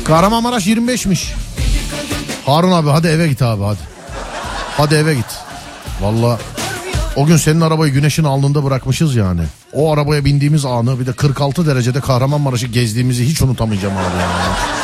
Kahramanmaraş 25'miş. Harun abi hadi eve git abi hadi. Hadi eve git. Vallahi o gün senin arabayı güneşin alnında bırakmışız yani. O arabaya bindiğimiz anı, bir de 46 derecede Kahramanmaraş'ı gezdiğimizi hiç unutamayacağım abi ya.